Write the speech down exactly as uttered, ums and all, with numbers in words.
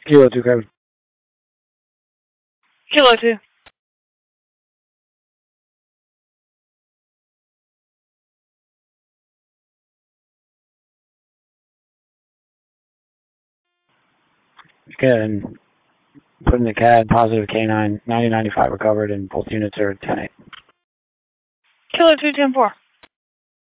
Kilo two covered. Kilo two. Good. Putting the C A D, positive K nine, ninety ninety-five recovered, and both units are ten eight. Kilo two ten four.